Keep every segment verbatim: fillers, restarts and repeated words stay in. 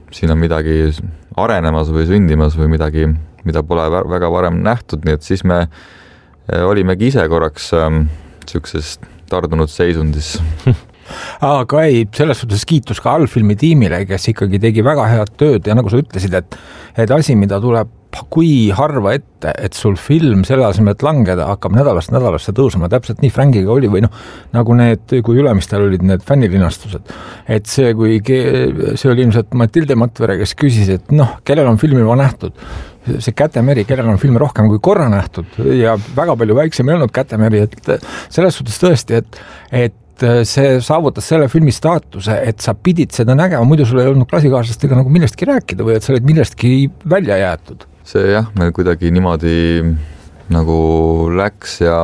siin on midagi arenemas või sündimas või midagi, mida pole väga varem nähtud, nii et siis me olimegi ise korraks siukses tardunud seisundis. Aga ei, selles suhtes kiitus ka allfilmi tiimile, kes ikkagi tegi väga head tööd ja nagu sa ütlesid, et, et asi, mida tuleb kui harva ette, et sul film selle asemel, et langeda, hakkab nädalast nädalasse tõusma, täpselt nii Frankiga oli või noh, nagu need, kui Ülemistel olid need fännilinastused, et see, kui see oli ilmselt Matilde Matvere, kes küsis, et noh, kellel on filmi juba nähtud, see Kätemeri, kellel on filmi rohkem kui korra nähtud ja väga palju väiksem ei olnud Kätemeri, et selles suhtes tõesti, et, et see saavutas selle filmi staatuse, et sa pidid seda nägema, muidu sul ei olnud klassikaaslastega nagu millestki rääkida või et sa olid millestki välja jäetud. See jah, meil kuidagi niimoodi nagu läks ja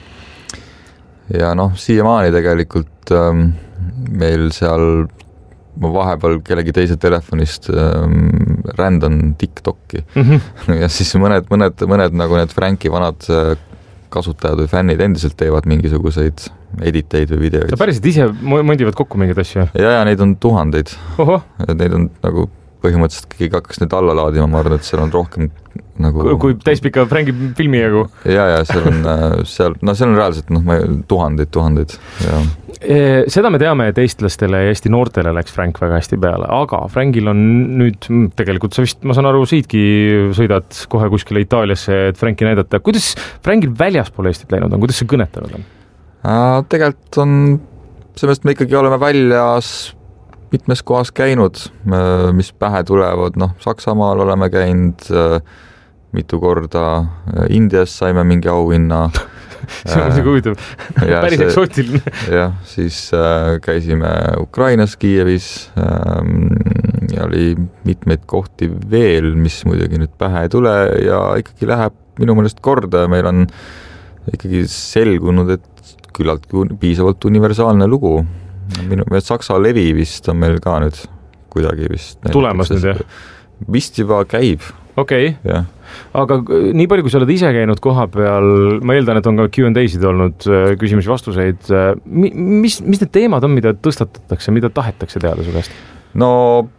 ja noh, siiamaani tegelikult ähm, meil seal ma vahepeal kellegi teise telefonist ähm, rändan TikTok'i mm-hmm. ja siis mõned, mõned, mõned nagu need Franki vanad kasutajad või fännid endiselt teevad mingisuguseid editeid või videoid. Sa päriselt ise mondivad kokku mingeid asju? Ja, ja neid on tuhandeid. Oho. Neid on nagu põhimõtteliselt keegi hakkas neid alla laadima, ma arvan, et seal on rohkem nagu... Kui, kui täispika Franki filmi jagu? Ja, ja seal on, seal, no seal on reaalselt noh, tuhandeid, tuhandeid. Ja. Seda me teame, et eestlastele ja Eesti noortele läks Frank väga hästi peale, aga Frankil on nüüd tegelikult sa vist, ma saan aru, siitki sõidad kohe kuskile Itaaliasse, et Franki näidata. Kuidas Frankil väljaspool Eestit läinud on? Kuidas see kõnetanud on? Äh, tegelikult on, sellest me ikkagi oleme väljas mitmes kohas käinud, mis pähe tulevad, noh, Saksamaal oleme käinud mitu korda, Indias saime mingi auhinna. See on muidugi huvitav, päris eksootiline. Jah, siis käisime Ukrainas, Kiievis ja oli mitmeid kohti veel, mis muidugi nüüd pähe ei tule ja ikkagi läheb minu meelest korda ja meil on ikkagi selgunud, et küllalt piisavalt universaalne lugu. Minu, Saksa levi vist on meil ka nüüd kuidagi vist tulemas nüüd, jah? Vist juba käib. Okei, okay. Aga nii palju, kui sa oled ise käinud koha peal, ma eeldan, et on ka Q and A'sid olnud küsimusi-vastuseid. Mis, mis need teemad on, mida tõstatatakse, mida tahetakse teada su käest? No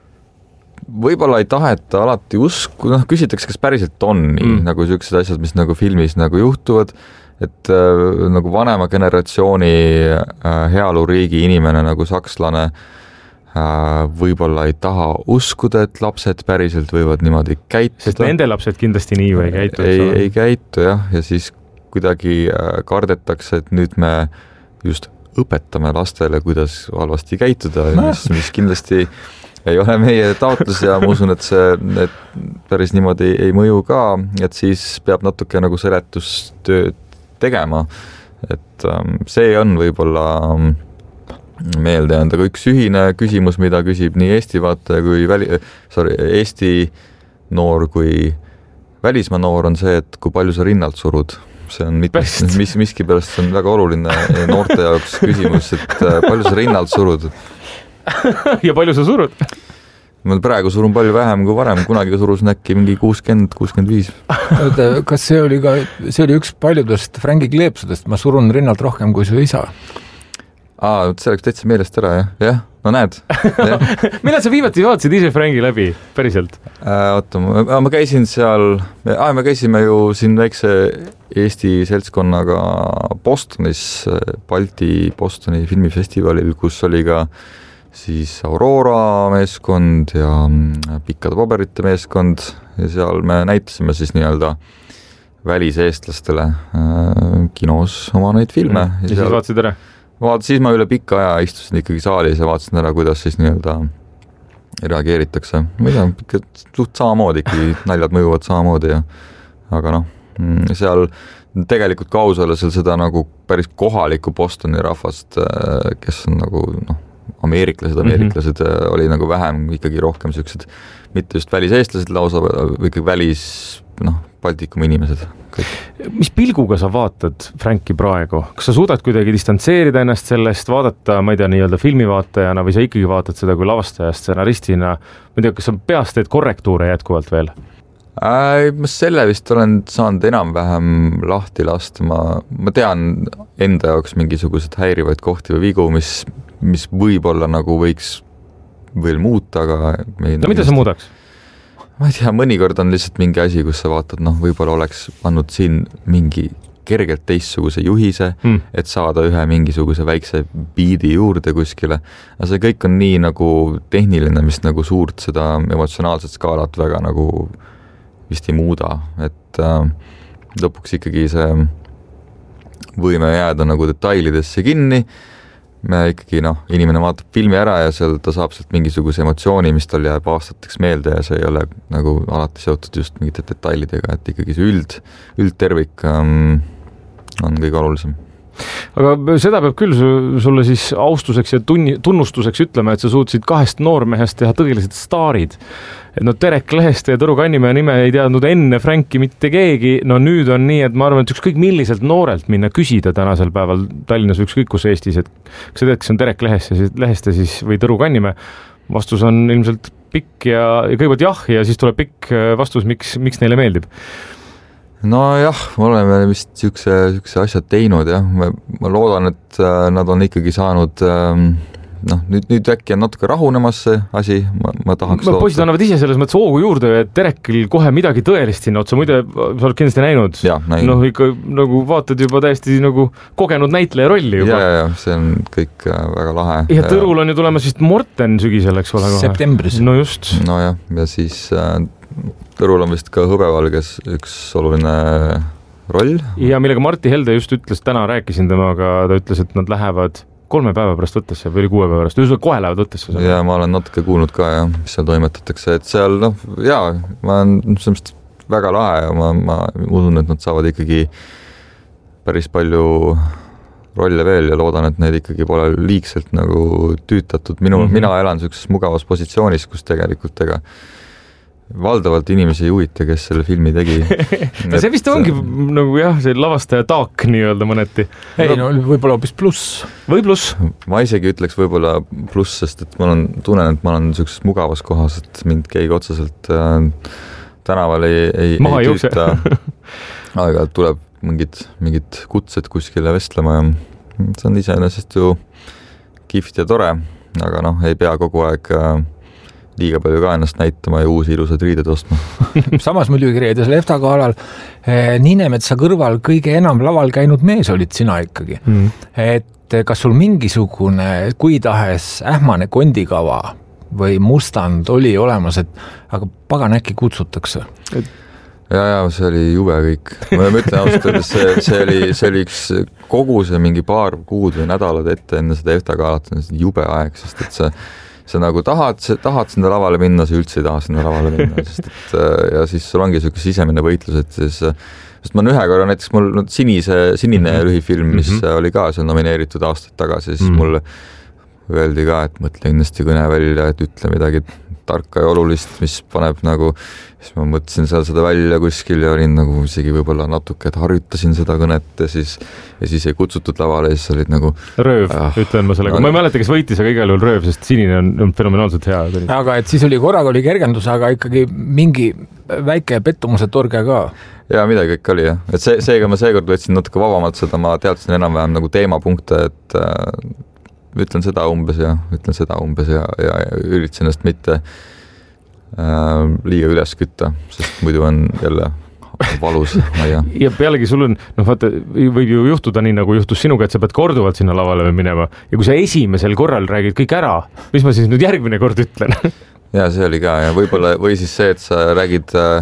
võib-olla ei taheta alati usku, noh, küsitakse, kas päriselt on nii, mm. nagu sellised asjad, mis nagu filmis nagu juhtuvad, et äh, nagu vanema generatsiooni äh, heaoluriigi inimene nagu sakslane äh, võib-olla ei taha uskuda, et lapsed päriselt võivad niimoodi käituda. Sest nende lapsed kindlasti nii või käitu. Ei, ei käitu, jah, ja siis kuidagi äh, kardetakse, et nüüd me just õpetame lastele, kuidas halvasti käituda, mis, mis kindlasti ei ole meie taotlus ja ma usun, et see et päris niimoodi ei mõju ka, et siis peab natuke nagu seletustööd tegema, et um, see on võib-olla um, meelde jäänud, aga üks ühine küsimus, mida küsib nii Eesti vaataja kui väli, sorry, Eesti noor kui välismaa noor on see, et kui palju sa rinnalt surud. See on mit, mis, miski pärast on väga oluline noorte jaoks küsimus, et uh, palju sa rinnalt surud. Ja palju sa surud? Ma praegu surun palju vähem kui varem, kunagi surusin äkki mingi kuuskümmend kuuskümmend viis. Kas see oli ka, see oli üks paljudest Franki kleepsudest, ma surun rinnalt rohkem kui su isa? Aa, see oleks täitsa meelest ära, jah, jah, no näed. Millal sa viimati vaatasid ise Franki läbi, päriselt? Äh, oota, ma, ma käisin seal, aa, me käisime ju siin väikse Eesti seltskonnaga Bostonis, Balti Bostoni filmifestivalil, kus oli ka siis Aurora meeskond ja Pikkade paberite meeskond ja seal me näitasime siis nii-öelda väliseestlastele äh, kinos oma neid filme. Mm. Ja, ja siis vaatasid ära? Vaat, siis ma üle pika aja istusin ikkagi saalis ja vaatasin ära, kuidas siis nii-öelda reageeritakse. Ma ei tea, suht samamoodi ikkagi, naljad mõjuvad samamoodi ja aga noh, seal tegelikult kausale seal seda nagu päris kohalikku Bostoni rahvast, kes on nagu noh, ameeriklased, ameeriklased mm-hmm. oli nagu vähem, ikkagi rohkem sellised, mitte just väliseestlased lausa, või ikkagi välis, noh, Baltikumi inimesed. Kõik. Mis pilguga sa vaatad Franki praegu? Kas sa suudad kuidagi distantseerida ennast sellest, vaadata, ma ei tea, nii-öelda filmivaatajana või sa ikkagi vaatad seda kui lavastaja, stsenaristina? Ma ei tea, kas sa peast teed korrektuure jätkuvalt veel? Äh, ma selle vist olen saanud enam-vähem lahti lasta. Ma, ma tean enda jaoks mingisugused häirivaid kohti või vigu, mis, mis võib-olla nagu võiks veel muuta, aga no mida sa muudaks? Ma ei tea, mõnikord on lihtsalt mingi asi, kus sa vaatad, noh, võib-olla oleks pannud siin mingi kergelt teistsuguse juhise, mm. et saada ühe mingisuguse väikse biidi juurde kuskile. Aga see kõik on nii nagu tehniline, mis nagu suurt seda emotsionaalset skaalat väga nagu vist ei muuda. Et äh, lõpuks ikkagi see võime jääda nagu detailidesse kinni. Me ikkagi, noh, inimene vaatab filmi ära ja seal ta saab sealt mingisuguse emotsiooni, mis tal jääb aastateks meelde ja see ei ole nagu alati seotud just mingite detailidega, et ikkagi see üld, üldtervik um, on kõige olulisem. Aga seda peab küll sulle siis austuseks ja tunni, tunnustuseks ütlema, et sa suutsid kahest noormehest teha tõelised staarid. Et no Derek Leheste ja Tõru Kannimäe nime ei teadnud enne Franki mitte keegi, no nüüd on nii, et ma arvan, et ükskõik milliselt noorelt minna küsida tänasel päeval Tallinnas ükskõik kus Eestis, et kas sa tead, kas on Derek Leheste, Leheste siis või Tõru Kannimäe, vastus on ilmselt pikk ja, ja kõigepealt jah, ja siis tuleb pikk vastus, miks, miks neile meeldib. No jah, me oleme vist siukse, siukse asjad teinud, jah. Ma, ma loodan, et nad on ikkagi saanud, noh, nüüd, nüüd äkki on natuke rahunemas see asi, ma, ma tahaks ma poisid annavad ise selles mõttes hoogu juurde, et Derekil kohe midagi tõelist sinna otsa, muide, sa oled kindlasti näinud. Noh, ikka nagu vaatad juba täiesti nagu kogenud näitleja rolli juba. Ja, ja, ja, see on kõik väga lahe. Ja Tõrul on ju tulemas vist Morten sügisel, eks ole? Septembris. No just. No jah, ja siis Tõrul on vist ka Hõbevalges üks oluline roll. Ja millega Martti Helde just ütles, täna rääkisin temaga, ta ütles, et nad lähevad kolme päeva pärast võttesse või kuue päeva pärast, ühesõnaga kohe lähevad võttesse. Ja ma olen natuke kuulnud ka, ja, mis seal toimetatakse, et seal, noh, jaa, ma olen semst väga lahe ja ma, ma usun, et nad saavad ikkagi päris palju rolle veel ja loodan, et need ikkagi pole liigselt nagu tüütatud. Minu, mm-hmm. Mina elan sellises mugavas positsioonis, kus tegelikult ega valdavalt inimesi ei huvita, kes selle filmi tegi. no see vist ongi nagu jah, see lavastaja taak nii-öelda mõneti. Ei, no võib-olla hoopis pluss. Või pluss. Ma isegi ütleks võib-olla pluss, sest et ma olen, tunnen, et ma olen sellises mugavas kohas, et mind keegi otseselt äh, tänaval ei, ei, Maha ei tüüta. Aga tuleb mingid, mingid kutsed kuskile vestlema ja see on iseenesest ju kihvt ja tore, aga noh, ei pea kogu aeg äh, liiga palju ka ennast näitama ja uusi ilusad riided ostma. Samas muidugi Reedes Leftagalal Niinemetsa kõrval kõige enam laval käinud mees olid sina ikkagi. Mm. Et kas sul mingisugune kui tahes ähmane kondikava või mustand oli olemas, et aga pagan äkki kutsutakse? Et... Ja, ja, see oli jube kõik. Ma mõtlen ausalt öeldes, see, see, oli, see oli üks kogu see mingi paar kuud või nädalad ette enne seda Leftagalat, jube aeg, sest et see sa nagu tahad, tahad sinna lavale minna, sa üldse ei taha sinna lavale minna, sest et ja siis sul ongi selline sisemine võitlus, et siis, sest ma olen ühe korra näiteks mul no, sinise, sinine mm-hmm. lühifilm, mis mm-hmm. oli ka seal nomineeritud aastaid tagasi, siis mm-hmm. mulle öeldi ka, et mõtle kindlasti kõne välja, et ütle midagi tarka ja olulist, mis paneb nagu, siis ma mõtlesin seal seda välja kuskil ja olin nagu isegi võib-olla natuke, et harjutasin seda kõnet ja siis, ja siis ei kutsutud lavale ja siis olid nagu rööv, äh, ütlen ma sellega. No, ma ei mäleta, kes võitis, aga igal juhul rööv, sest sinine on, on fenomenaalselt hea. Aga et siis oli korraga oli kergendus, aga ikkagi mingi väike pettumuse torge ka. Ja midagi ikka oli, jah. Et see, seega ma seekord võtsin natuke vabamalt seda, ma teadsin enam-vähem nagu teemapunkte, et äh, ütlen seda umbes ja ütlen seda umbes ja, ja, ja üritasin ennast mitte äh, liiga üles kütta, sest muidu on jälle valus. Ja. ja pealegi sul on, noh vaata, võib ju juhtuda nii, nagu juhtus sinuga, et sa pead korduvalt sinna lavale minema ja kui sa esimesel korral räägid kõik ära, mis ma siis nüüd järgmine kord ütlen? ja see oli ka ja võib-olla, või siis see, et sa räägid äh,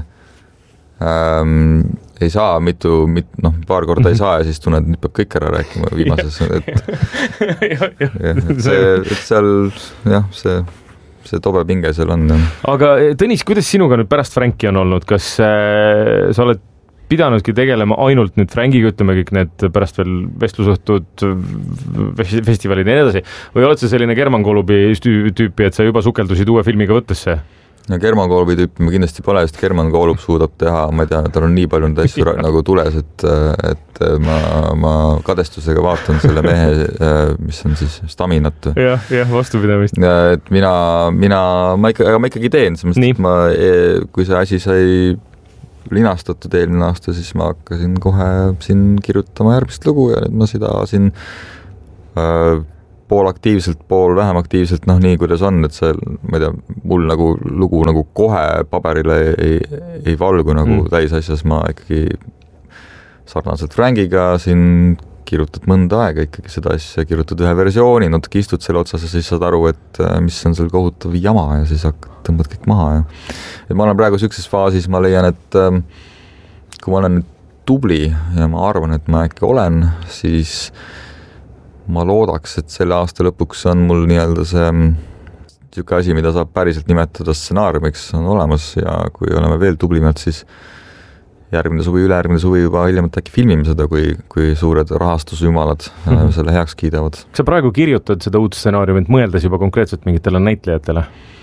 ähm, ei saa mitu, mit, noh, paar korda ei saa ja siis tunned, nüüd peab kõik ära rääkima viimases, et, ja, ja. Ja, et, see, et seal, jah, see, see tobe pinge seal on. Ja. Aga Tõnis, kuidas sinuga nüüd pärast Franki on olnud? Kas äh, sa oled pidanudki tegelema ainult nüüd Frankiga, ütleme kõik need pärast veel vestlusõhtud, festivalid ja nii edasi, või oled sa selline German Kolubi tüüpi, et sa juba sukeldusid uue filmiga võttesse? Ja German Kolubi tüüpi ma kindlasti pole, sest German Kolub suudab teha, ma ei tea, tal on nii palju neid asju nagu tules, et, et ma, ma kadestusega vaatan selle mehe, mis on siis staminat. jah, jah, vastupidamist. Et mina, mina, ma ikka, ma ikkagi teen, sest ma, kui see asi sai linastatud eelmine aasta, siis ma hakkasin kohe siin kirjutama järgmist lugu ja nüüd ma seda siin äh, pool aktiivselt, pool vähem aktiivselt, noh nii, kuidas on, et see, ma ei tea, mul nagu lugu nagu kohe paberile ei, ei valgu nagu mm. täisasjas, ma ikkagi sarnaselt Frankiga siin kirjutad mõnda aega ikkagi seda asja, kirjutad ühe versiooni, natuke istud selle otsas ja siis saad aru, et mis on seal kohutav jama ja siis hakkad, tõmbad kõik maha. Ja. Et ma olen praegu sükses faasis, ma leian, et kui ma olen nüüd tubli ja ma arvan, et ma äkki olen, siis ma loodaks, et selle aasta lõpuks on mul nii-öelda see niisugune asi, mida saab päriselt nimetada stsenaariumiks, on olemas ja kui oleme veel tublimad, siis järgmine suvi, ülejärgmine suvi juba hiljemalt äkki filmime seda, kui, kui suured rahastusjumalad mm-hmm. selle heaks kiidavad. Sa praegu kirjutad seda uut stsenaariumit, mõeldes juba konkreetselt mingitele näitlejatele?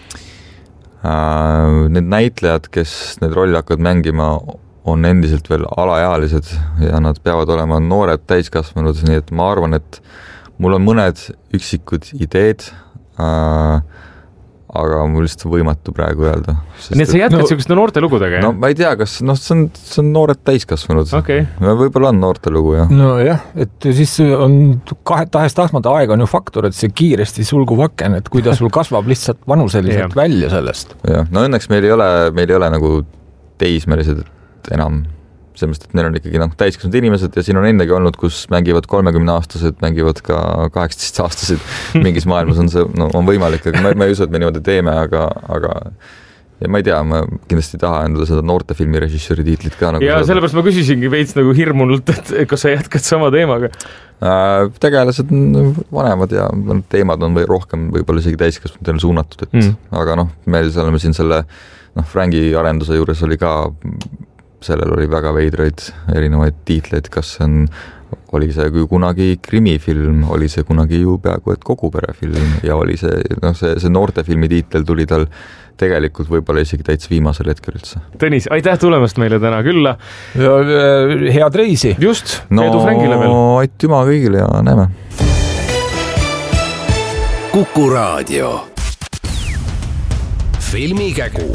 Äh, need näitlejad, kes need rolli hakkavad mängima, on endiselt veel alaealised ja nad peavad olema noored täiskasvanud, nii et ma arvan, et mul on mõned üksikud ideed, äh, aga mul lihtsalt võimatu praegu öelda. Nii et sa jätkad no, selliste noorte lugudega, jah? No ma ei tea, kas no, see, on, see on noored täiskasvanud. Okay. Võib-olla on noorte lugu, jah. No jah, et siis on kahe tahest tahtmata aega on ju faktor, et see kiiresti sulguv aken, et kui ta sul kasvab lihtsalt vanuseliselt välja sellest. Jah, no õnneks meil ei ole, meil ei ole nagu teismelised enam. Sellest, et neil on ikkagi no, täiskasvanud inimesed ja siin on ennegi olnud, kus mängivad kolmekümne aastased, mängivad ka kaheksateist aastased. Mingis maailmas on see no, on võimalik, aga ma, ma ei usu, et me niimoodi teeme, aga, aga ja ma ei tea, ma kindlasti ei taha endale seda noortefilmi režissööri tiitlit ka. Nagu ja saada. Sellepärast ma küsisingi veits nagu hirmunult, et kas sa jätkad sama teemaga? Äh, tegelased on vanemad ja teemad on või rohkem võib-olla isegi täiskasvanutele suunatud, et, mm. aga noh, me oleme siin selle noh, Franki arenduse juures oli ka sellel oli väga veidraid erinevaid tiitleid, kas see on, oli see kui kunagi krimifilm, oli see kunagi ju peaaegu et koguperefilm ja oli see, noh, see, see noortefilmi tiitel tuli tal tegelikult võib-olla isegi täitsa viimasel hetkel üldse. Tõnis, aitäh tulemast meile täna külla. Ja, head reisi. Just, no, edu Frankile veel. Aitüma kõigile ja näeme. Kuku Raadio. Filmikägu.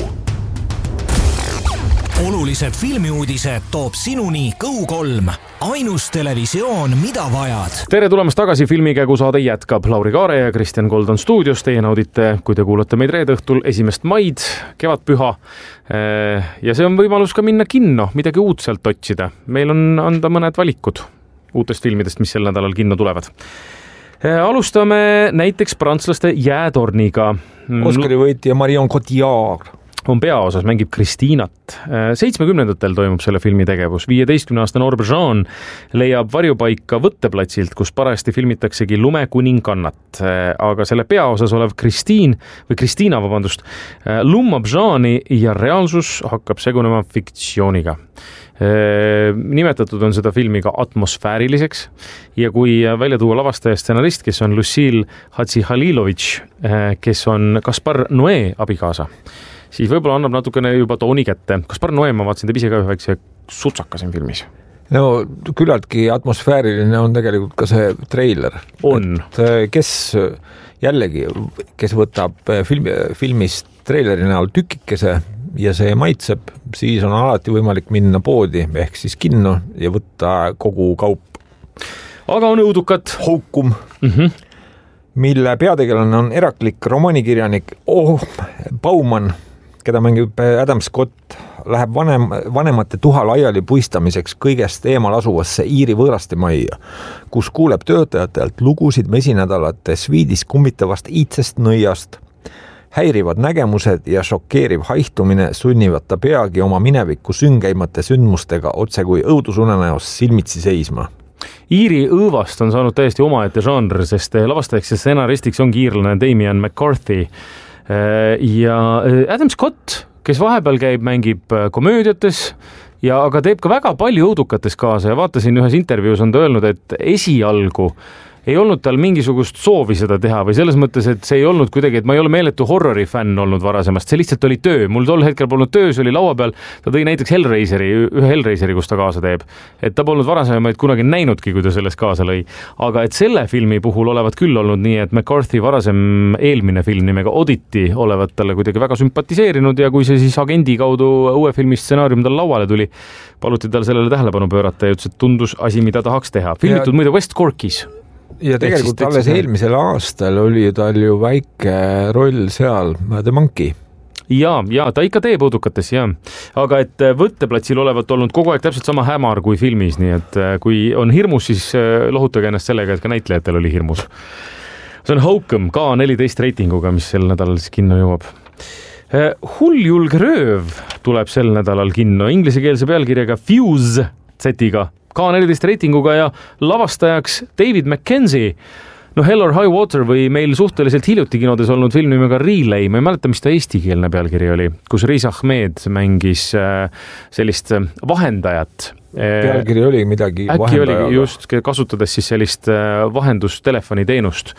Olulised filmiuudised toob sinuni Go kolm. Ainus televisioon, mida vajad. Tere tulemast tagasi, Filmikägu saade jätkab. Lauri Kaare ja Kristjan Kold on stuudios. Teie naudite, kui te kuulate meid reede õhtul esimest maid, kevadpüha. Ja see on võimalus ka minna kinno, midagi uut sealt otsida. Meil on anda mõned valikud uutest filmidest, mis sel nädalal kinno tulevad. Alustame näiteks prantslaste Jäätorniga. Oscari võitja Marion Cotillard on peaosas, mängib Kristiinat. seitsmekümnendatel toimub selle filmi tegevus. viieteistkümne aastane Orbe Jean leiab varjupaika võtteplatsilt, kus parajasti filmitaksegi Lumekuningannat. Aga selle peaosas olev Kristiin, või Kristiina, vabandust, lummab Jeani ja reaalsus hakkab segunema fiktsiooniga. Nimetatud on seda filmi ka atmosfääriliseks ja kui välja tuua lavastaja stsenarist, kes on Lucille Hatzihalilovitš, kes on Gaspar Noé abikaasa, siis võib-olla annab natukene juba tooni kätte. Gaspar Noé, ma vaatasin teeb ise ka üheks sutsaka siin filmis. No küllaltki atmosfääriline on tegelikult ka see treiler. On. Et kes jällegi, kes võtab filmi, filmist treileri näol tükikese ja see maitseb, siis on alati võimalik minna poodi ehk siis kinno ja võtta kogu kaup. Aga on õudukat. Houkum, mm-hmm. mille peategelane on eraklik romaanikirjanik oh, Bauman, keda mängib Adam Scott, läheb vanem, vanemate tuha laiali puistamiseks kõigest eemal asuvasse Iiri võõraste majja, kus kuuleb töötajatelt lugusid mesinädalate sviidis kummitavast iitsest nõiast. Häirivad nägemused ja šokeeriv haihtumine sunnivad ta peagi oma mineviku süngeimate sündmustega otse kui õudusunenäos silmitsi seisma. Iiri õõvast on saanud täiesti omaette žanr, sest lavastajaks ja stsenaristiks ongi iirlane Damien McCarthy. Ja Adam Scott, kes vahepeal käib, mängib komöödiates, ja aga teeb ka väga palju õudukates kaasa ja vaatasin ühes intervjuus on ta öelnud, et esialgu ei olnud tal mingisugust soovi seda teha või selles mõttes, et see ei olnud kuidagi, et ma ei ole meeletu horrori fänn olnud varasemast, see lihtsalt oli töö. Mul tol hetkel polnud töö, see oli laua peal, ta tõi näiteks Hellraiseri, ühe Hellraiseri, kus ta kaasa teeb. Et ta polnud varasemaid kunagi näinudki, kui ta selles kaasa lõi. Aga et selle filmi puhul olevat küll olnud nii, et McCarthy varasem eelmine film nimega Oddity olevat talle kuidagi väga sümpatiseerinud ja kui see siis agendi kaudu uue filmi stsenaarium tal lauale tuli, paluti tal sellele tähelepanu pöörata ja ütles, et tundus asi, mida tahaks teha. Filmitud ja... muide West Corkis. ja tegelikult alles eelmisel aastal oli tal ju väike roll seal, The Monkey. Ja, ja ta ikka teeb õudukates, ja. Aga et võtteplatsil olevat olnud kogu aeg täpselt sama hämar kui filmis, nii et kui on hirmus, siis lohutage ennast sellega, et ka näitlejatel oli hirmus. See on Hokum K neliteist reitinguga, mis sel nädalal siis kinno jõuab. Hulljulge rööv tuleb sel nädalal kinno inglisekeelse pealkirjaga Fuse Z-iga K neliteist reitinguga ja lavastajaks David Mackenzie. No Hell or High Water või meil suhteliselt hiljuti kinodes olnud film nimega Relay, ma ei mäleta, mis ta eestikeelne pealkiri oli, kus Riz Ahmed mängis sellist vahendajat. Pealkiri oli midagi äkki vahendajaga. Oli just, kasutades siis sellist vahendustelefoni teenust.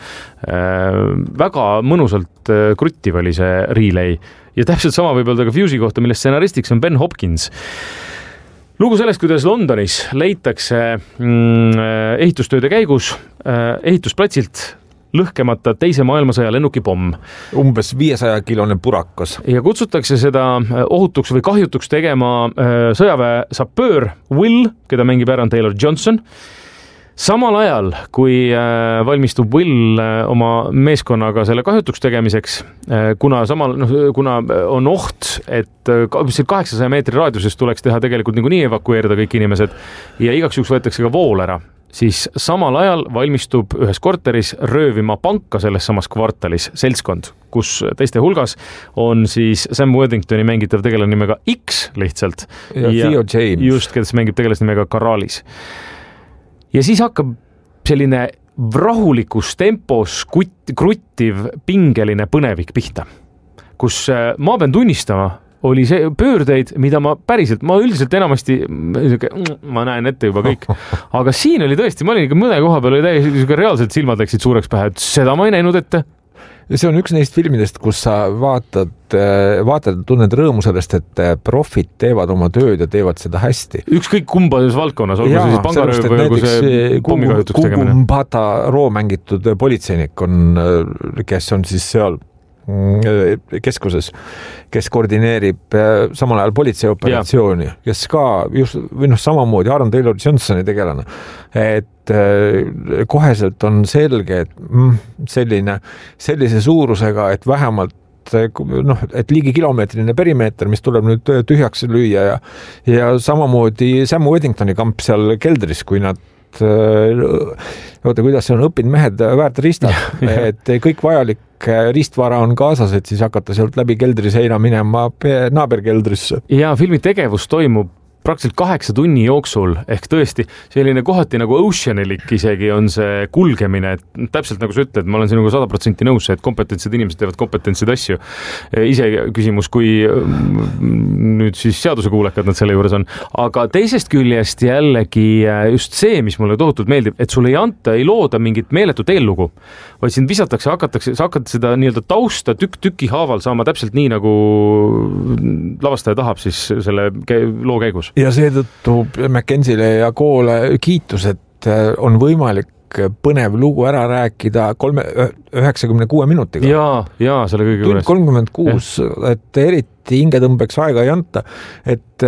Väga mõnusalt kruttiv oli see Relay ja täpselt sama võib öelda ka Fuse'i kohta, mille stsenaristiks on Ben Hopkins. Lugu sellest, kuidas Londonis leitakse ehitustööde käigus ehitusplatsilt lõhkemata teise maailmasõja lennukipomm. Umbes viiesaja kilone purakas. Ja kutsutakse seda ohutuks või kahjutuks tegema sõjaväe sapöör Will, keda mängib ära Taylor Johnson. Samal ajal, kui valmistub Will oma meeskonnaga selle kahjutuks tegemiseks, kuna, samal, noh, kuna on oht, et kaheksasaja meetri raadiuses tuleks teha tegelikult nagu nii evakueerida kõik inimesed ja igaks juhuks võetakse ka vool ära, siis samal ajal valmistub ühes korteris röövima panka selles samas kvartalis seltskond, kus teiste hulgas on siis Sam Worthingtoni mängitav tegelane nimega X lihtsalt. Ja, ja Theo James. Just, kes mängib tegelast nimega Karalis. Ja siis hakkab selline rahulikus tempos kruttiv, pingeline põnevik pihta, kus ma pean tunnistama, oli see pöördeid, mida ma päriselt, ma üldiselt enamasti, ma näen ette juba kõik, aga siin oli tõesti, ma olin ikka mõne koha peal, oli täiesti reaalselt silmad läksid suureks pähe, et seda ma ei näinud ette. See on üks neist filmidest, kus sa vaatad, vaatad ja tunned rõõmu sellest, et profid teevad oma tööd ja teevad seda hästi. Ükskõik kumbades valdkonnas, olgu see siis pangarööv või olgu see pommikahjutuks tegemine. Kugumbata Roo mängitud politseinik on, kes on siis seal keskuses, kes koordineerib samal ajal politseioperatsiooni, ja. Kes ka just, või noh, samamoodi Aaron Taylor Johnsoni tegelane, et koheselt on selge, et selline, sellise suurusega, et vähemalt noh, et ligi kilomeetrine perimeeter, mis tuleb nüüd tühjaks lüüa ja, ja samamoodi Sam Worthingtoni kamp seal keldris, kui nad oota, kuidas see on õppinud mehed väärt ristad, et kõik vajalik ristvara on kaasas, et siis hakata sealt läbi keldri seina minema naaberkeldrisse. Ja filmi tegevus toimub praktiliselt kaheksa tunni jooksul, ehk tõesti selline kohati nagu oceanilik isegi on see kulgemine, et täpselt nagu sa ütled, ma olen sinuga sada protsenti nõus, et kompetentsed inimesed teevad kompetentseid asju. Ise küsimus, kui nüüd siis seadusekuulekad nad selle juures on, aga teisest küljest jällegi just see, mis mulle tohutult meeldib, et sulle ei anta, ei looda mingit meeletut eellugu, vaid sind visatakse, hakatakse, sa hakkad seda nii-öelda tausta tükk tüki haaval saama täpselt nii, nagu lavastaja tahab siis selle loo käigus. Ja seetõttu Mackenzile ja Koole kiitus, et on võimalik põnev lugu ära rääkida kolme, üheksakümne kuue minutiga. Jaa, jaa, selle kõige juures. kolmkümmend kuus, et eriti hingetõmbeks aega ei anta, et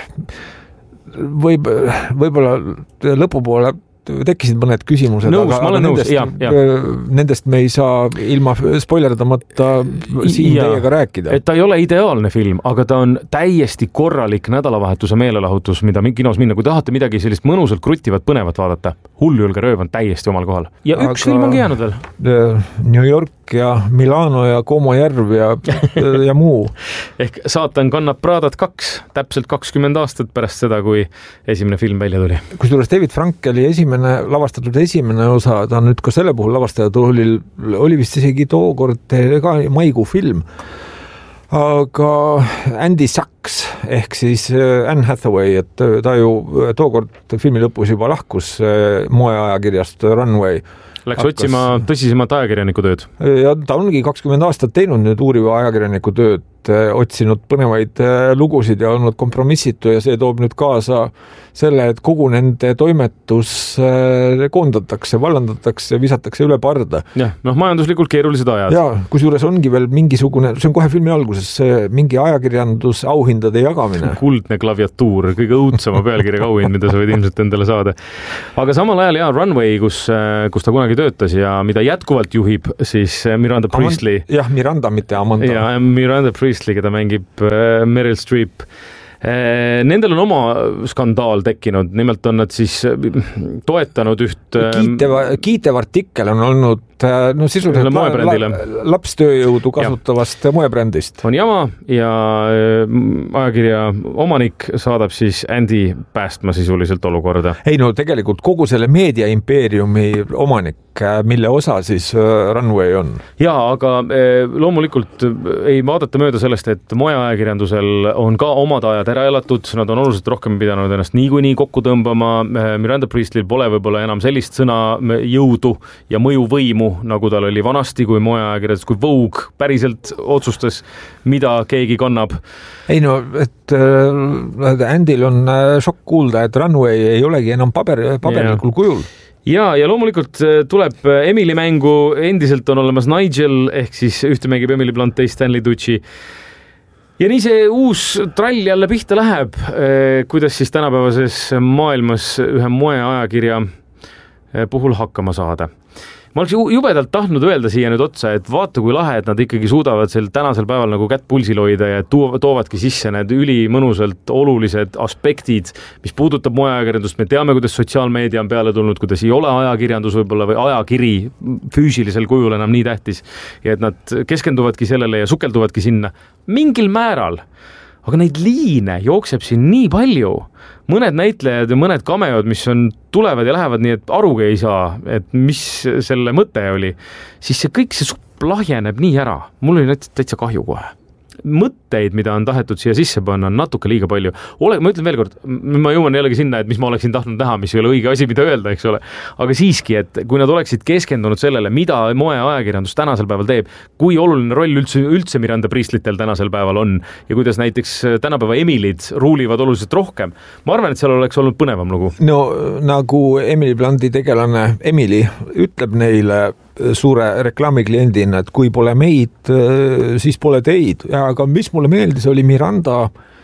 võib, võib-olla lõpupoole tekkisid mõned küsimused, nõus, aga, aga nendest, ja, ja. nendest me ei saa ilma spoilerdamata siin ja, teiega rääkida. Et ta ei ole ideaalne film, aga ta on täiesti korralik nädalavahetuse meelelahutus, mida kinos minna, kui tahate midagi sellist mõnusalt kruttivat, põnevat vaadata. Hulljulge rööv on täiesti omal kohal. Ja aga üks film ongi jäänud veel. New York ja Milano ja Como järv ja, ja muu. Ehk Saatan kannab Pradat kaks, täpselt kakskümmend aastat pärast seda, kui esimene film välja tuli. Kusjuures David Frankeli esimene lavastatud esimene osa, ta on nüüd ka selle puhul lavastaja oli, oli vist isegi tookord ka maikuu film. Aga Andy Sachs ehk siis Anne Hathaway, et ta ju tookord filmi lõpus juba lahkus moeajakirjast Runway. Läks hakkas otsima tõsisemat ajakirjaniku tööd. Ja ta ongi kakskümmend aastat teinud nüüd uuriva ajakirjaniku tööd otsinud põnevaid lugusid ja olnud kompromissitu ja see toob nüüd kaasa selle, et kogu nende toimetus koondatakse, vallandatakse, visatakse üle parda. jah, noh, majanduslikult keerulised ajad. Ja, kusjuures ongi veel mingisugune, see on kohe filmi alguses, mingi ajakirjandus auhindade jagamine. Kuldne klaviatuur, kõige õudsama pealkirja auhind, mida sa võid ilmselt endale saada. Aga samal ajal ja Runway, kus, kus ta kunagi töötas ja mida jätkuvalt juhib, siis Miranda Priestley. Jah, Miranda, mitte Amanda. Ja Miranda Priestley, keda mängib Meryl Streep. Nendel on oma skandaal tekkinud, nimelt on nad siis toetanud üht kiitev, kiitev artikkel on olnud no sisuliselt la, la, lapstööjõudu kasutavast ja. moebrändist. On jama ja ajakirja omanik saadab siis Andy päästma sisuliselt olukorda. Ei no tegelikult kogu selle meediaimpeeriumi omanik, mille osa siis Runway on. Jaa, aga loomulikult ei vaadata mööda sellest, et moeajakirjandusel on ka omad ajad ära elatud, nad on oluliselt rohkem pidanud ennast niikuinii kokku tõmbama, Miranda Priestley'l pole võib-olla enam sellist sõna jõudu ja mõjuvõimu, nagu tal oli vanasti, kui moeajakirjandus, kui Vogue päriselt otsustas, mida keegi kannab. Ei no, et äh, Andil on šokk kuulda, et Runway ei olegi enam paber, paberlikul yeah. kujul. Ja, ja loomulikult tuleb Emily mängu, endiselt on olemas Nigel, ehk siis ühte mängib Emily Blunt, teist Stanley Tucci. Ja nii see uus trall jälle pihta läheb, kuidas siis tänapäevases maailmas ühe moeajakirja puhul hakkama saada. Ma oleks jubedalt tahtnud öelda siia nüüd otsa, et vaata kui lahe, et nad ikkagi suudavad sel tänasel päeval nagu kätt pulsil hoida ja toovadki sisse need ülimõnusalt olulised aspektid, mis puudutab moeajakirjandust. Me teame, kuidas sotsiaalmeedia on peale tulnud, kuidas ei ole ajakirjandus võib-olla või ajakiri füüsilisel kujul enam nii tähtis ja et nad keskenduvadki sellele ja sukelduvadki sinna mingil määral. Aga neid liine jookseb siin nii palju. Mõned näitlejad ja mõned kameod, mis on tulevad ja lähevad nii, et arugi ei saa, et mis selle mõte oli, siis see kõik see supp lahjeneb nii ära. Mul oli täitsa kahju kohe. Mõtteid, mida on tahetud siia sisse panna, on natuke liiga palju. Ole, ma ütlen veel kord, ma jõuan jällegi sinna, et mis ma oleksin tahtnud näha, mis ei ole õige asi, mida öelda, eks ole. Aga siiski, et kui nad oleksid keskendunud sellele, mida moe ajakirjandus tänasel päeval teeb, kui oluline roll üldse, üldse Miranda Priestlitel tänasel päeval on ja kuidas näiteks tänapäeva Emilid ruulivad oluliselt rohkem. Ma arvan, et seal oleks olnud põnevam lugu. No nagu Emily Blunti tegelane Emily ütleb neile suure reklaamikliendina, et kui pole meid, siis pole teid. Ja, aga mis mulle meeldis, oli Miranda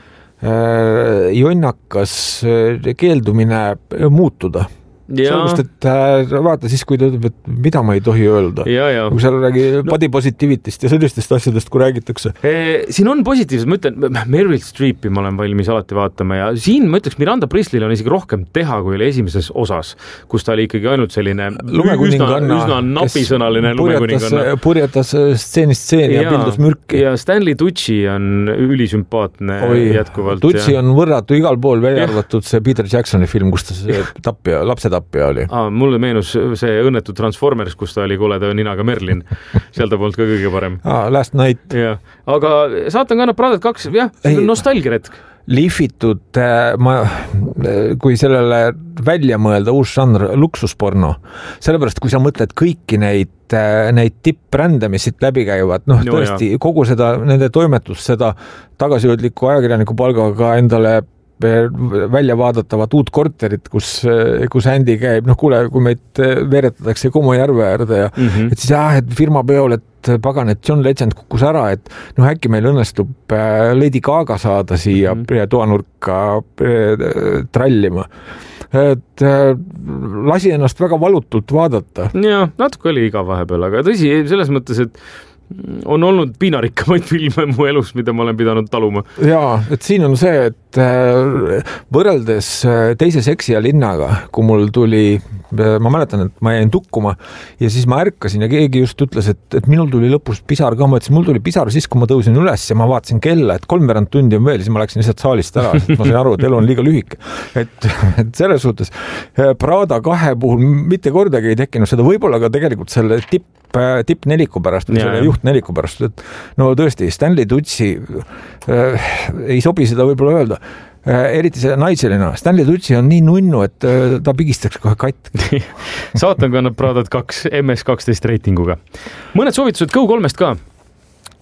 äh, jonnakas keeldumine muutuda. Sellepärast, et äh, vaata siis, kui ta ütleb, et mida ma ei tohi öelda. Ja, ja. Kui seal räägi no. body positivitist ja sellistest asjadest, kui räägitakse. E, siin on positiivsed, ma ütlen, Meryl Streepi ma olen valmis alati vaatama ja siin ma ütleks, Miranda Priestley'l on isegi rohkem teha, kui oli esimeses osas, kus ta oli ikkagi ainult selline üsna, üsna napisõnaline lumekuninganna. Purjetas stseenist stseeni ja, ja pildus mürki. Ja Stanley Tucci on ülisümpaatne Oi, jätkuvalt. Tucci ja. on võrratu igal pool välja arvatud see Peter Jacksoni film, kus ta see tapja, lapse tapja oli. Aa, mulle meenus see õnnetu Transformers, kus ta oli koleda ninaga Merlin. Seal ta polnud ka kõige parem. Aa, Last Night. Ja. Aga saatan kannab Pradat kaks, jah, see on nostalgiaretk. Liifitud, ma, kui sellele välja mõelda uus žanr, luksusporno. Sellepärast, kui sa mõtled kõiki neid, neid tippbrände, mis siit läbi käivad, noh no, tõesti, jah. kogu seda, nende toimetust, seda tagasihoidliku ajakirjaniku palgaga endale välja vaadatavat uut korterit, kus, kus Andy käib, noh kuule, kui meid veeretatakse Como järve äärde ja mm-hmm. et siis jah, et firma peol, et pagan, et John Legend kukkus ära, et noh äkki meil õnnestub Lady Gaga saada siia mm-hmm. toanurka trallima. Et lasi ennast väga valutult vaadata. Ja, natuke oli iga vahepeal, aga tõsi, selles mõttes, et on olnud piinarikkamaid filme mu elus, mida ma olen pidanud taluma. Jaa, et siin on see, et võrreldes teise seksi ja linnaga, kui mul tuli, ma mäletan, et ma jäin tukkuma ja siis ma ärkasin ja keegi just ütles, et, et minul tuli lõpus pisar ka, ma ütlesin, mul tuli pisar siis, kui ma tõusin üles ja ma vaatasin kella, et kolmveerand tundi on veel, siis ma läksin lihtsalt saalist ära, sest ma sain aru, et elu on liiga lühike. Et, et selles suhtes Prada kahe puhul mitte kordagi ei tekkinud seda, võib-olla ka tegelikult selle tipp tipp neliku pärast või selle juht neliku pärast, et no tõesti, Stanley Tucci äh, ei sobi seda võib-olla öelda, äh, eriti see Nigelina. Stanley Tucci on nii nunnu, et äh, ta pigistaks kohe katki. Saatan kannab Pradat kaks M S kaksteist reitinguga. Mõned soovitused Go kolmest ka.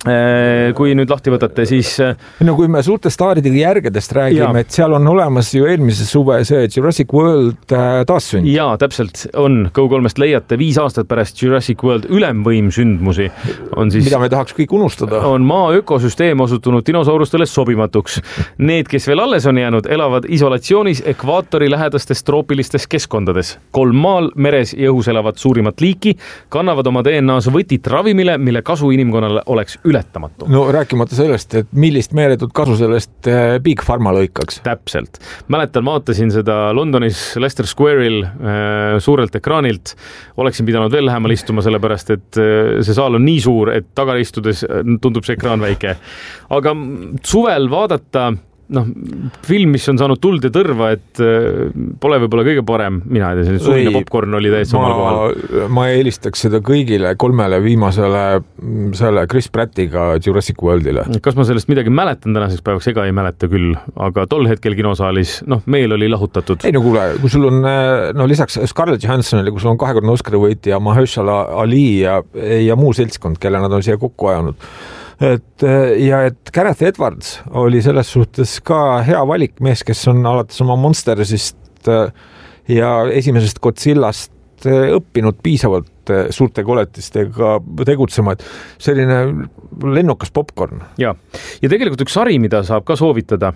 kui nüüd lahti võtate, siis no kui me suurte staaridega järgedest räägime, et seal on olemas ju eelmise suve see Jurassic World taassünd. Jaa, täpselt on. Go kolmest leiate viis aastat pärast Jurassic World ülemvõim sündmusi. On siis, mida me tahaks kõik unustada. On maa ökosüsteem osutunud dinosaurustele sobimatuks. Need, kes veel alles on jäänud, elavad isolatsioonis ekvaatori lähedastes troopilistes keskkondades. Kolm maal, meres ja õhus elavat suurimat liiki kannavad oma D N A-s võtit ravimile, mille kasu inimkonnale oleks ületamatu. No rääkimata sellest, et millist meeletut kasu sellest Big Pharma lõikaks. Täpselt. Mäletan, vaatasin seda Londonis Leicester Square'il äh, suurelt ekraanilt. Oleksin pidanud veel lähemal istuma, sellepärast, et äh, see saal on nii suur, et taga istudes tundub see ekraan väike. Aga suvel vaadata noh, film, mis on saanud tuld ja tõrva, et pole võib-olla kõige parem. Mina ei tea, see suline popcorn oli täiesti omal kohal. Ma eelistaks seda kõigile kolmele viimasele selle Chris Prattiga Jurassic Worldile. Kas ma sellest midagi mäletan tänaseks päevaks? Ega ei mäleta küll, aga tol hetkel kinosaalis, noh, meil oli lahutatud. Ei no kuule, kui sul on, no lisaks Scarlett Johanssonile, kui sul on kahekordne Oscari võitja Mahershala Ali ja, ja muu seltskond, kelle nad on siia kokku ajanud. Et, ja et Gareth Edwards oli selles suhtes ka hea valik mees, kes on alates oma Monstersist ja esimesest Godzillast õppinud piisavalt suurte koletistega tegutsema, et selline lennukas popcorn. Ja, ja tegelikult üks sari, mida saab ka soovitada.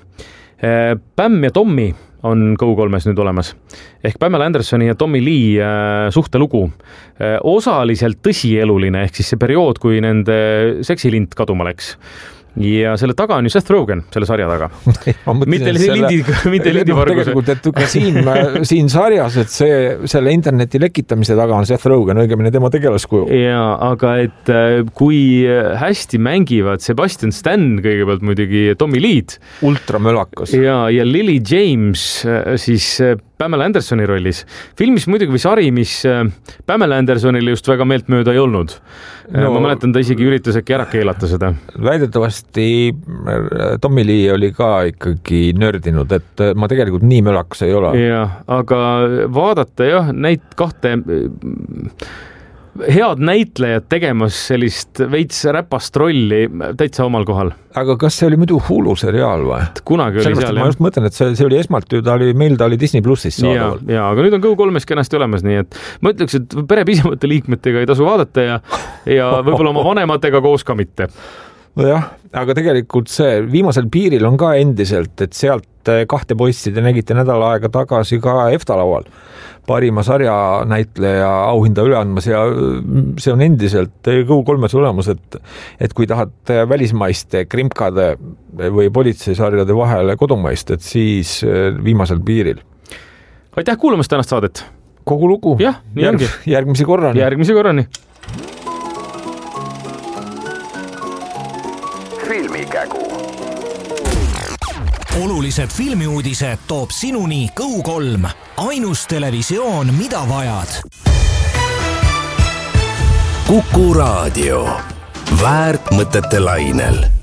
Pam ja Tommy on Go kolmes nüüd olemas. Ehk Pamela Andersoni ja Tommy Lee äh, suhtelugu. Äh, osaliselt tõsieluline, ehk siis see periood, kui nende seksilint kaduma läks. Ja selle taga on ju Seth Rogen, selle sarja taga. mitte lindi, mitte lindi no, tegelikult, et ka siin, siin sarjas, et see, selle interneti lekitamise taga on Seth Rogen, õigemini tema tegelaskuju. Ja, aga et kui hästi mängivad Sebastian Stan kõigepealt muidugi Tommy Lee. Ultramölakas. Ja, ja Lily James siis Pamela Andersoni rollis. Filmis muidugi või sari, mis Pamela Andersonile just väga meelt mööda ei olnud. No, ma mäletan, ta isegi üritas äkki ära keelata seda. Väidetavasti Tommy Lee oli ka ikkagi nördinud, et ma tegelikult nii mölakas ei ole. Ja, aga vaadata jah, neid kahte head näitlejad tegemas sellist veits räpast rolli täitsa omal kohal. Aga kas see oli muidu Hulu seriaal või? Kunagi oli Sellepärast, seal. Ma just mõtlen, et see, see oli esmalt ju, ta oli, meil ta oli Disney Plussis saadaval. Ja, ja, aga nüüd on Go kolmes kenasti olemas, nii et ma ütleks, et pere pisemate liikmetega ei tasu vaadata ja, ja võib-olla oma vanematega koos ka mitte. Nojah, aga tegelikult see viimasel piiril on ka endiselt, et sealt kahte poissi te nägite nädal aega tagasi ka EFTA laual parima sarja näitleja auhinda üle andmas ja see on endiselt Go kolmes olemas, et, et kui tahad välismaiste krimkade või politseisarjade vahele kodumaist, et siis viimasel piiril. Aitäh kuulamast tänast saadet! Kogu lugu. Jah, nii ongi. Järgmise korrani. Järgmise korrani. Filmikägu. Olulised filmiuudised toob sinuni Go kolm. Ainus televisioon, mida vajad. Kuku Raadio. Väärt mõtete lainel.